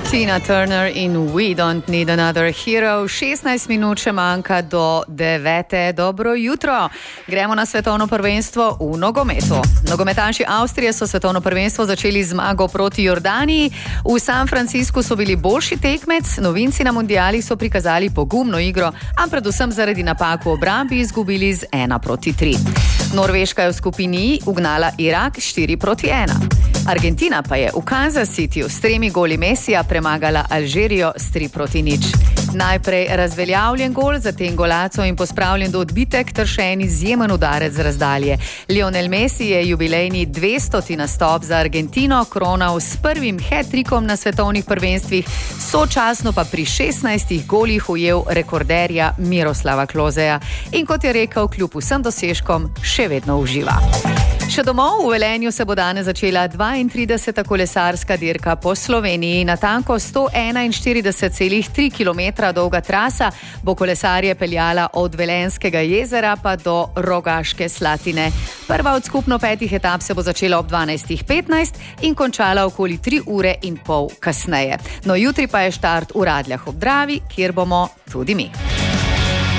Tina Turner in We Don't Need Another Hero. 16 minut še manjka do 9. Dobro jutro. Gremo na svetovno prvenstvo v nogometu. Nogometaši Avstrije so svetovno prvenstvo začeli zmago proti Jordaniji. V San Franciscu so bili boljši tekmec, novinci na mundialih so prikazali pogumno igro, a predvsem zaradi napak v obrambi izgubili z 1-3. Norveška je v skupini ugnala Irak 4-1. Argentina pa je v Kansas Cityju s 3 goli Messija premagala Alžirijo s 3-0. Najprej razveljavljen gol, zatem golaco in pospravljen do odbitek ter še en izjemen udarec z razdalje. Lionel Messi je jubilejni 200. nastop za Argentino kronal s prvim hat-trikom na svetovnih prvenstvih, sočasno pa pri 16 golih ujel rekorderja Miroslava Kloseja in kot je rekel, kljub vsem dosežkom še vedno uživa. Še domov v Velenju se bo danes začela 32. kolesarska dirka po Sloveniji. Natanko 141,3 km dolga trasa bo kolesarje peljala od Velenjskega jezera pa do Rogaške Slatine. Prva od skupno 5 etap se bo začela ob 12:15 in končala okoli 3 ure in pol kasneje. No, jutri pa je štart v Radljah ob Dravi, kjer bomo tudi mi.